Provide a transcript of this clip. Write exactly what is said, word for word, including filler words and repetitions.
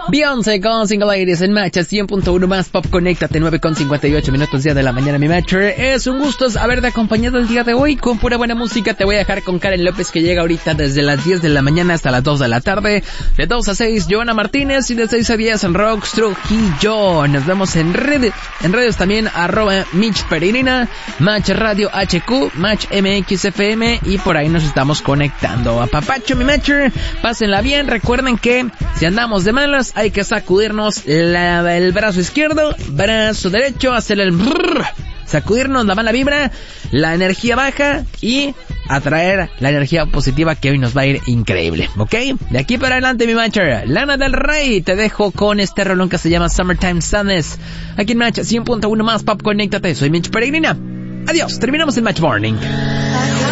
Beyoncé con Single Ladies en Match cien punto uno más Pop. Conéctate, nueve con cincuenta y ocho minutos día de la mañana, mi matcher. Es un gusto haberte acompañado el día de hoy con pura buena música. Te voy a dejar con Karen López, que llega ahorita desde las diez de la mañana hasta las dos de la tarde. De dos a seis, Joana Martínez, y de seis a diez en Rox Trujillo. Nos vemos en redes, en redes también, arroba Mitch Peregrina, Match Radio H Q, Match M X F M, y por ahí nos estamos conectando. Apapacho, mi matcher, pásenla bien. Recuerden que si andamos de malas, hay que sacudirnos la, el brazo izquierdo, brazo derecho, hacer el brrr, sacudirnos la mala vibra, la energía baja, y atraer la energía positiva, que hoy nos va a ir increíble, ¿ok? De aquí para adelante, mi matcher, Lana del Rey, te dejo con este rolón que se llama Summertime Sadness, aquí en Match cien punto uno más Pop. Conéctate, soy Mitch Peregrina. Adiós, terminamos el Match Morning.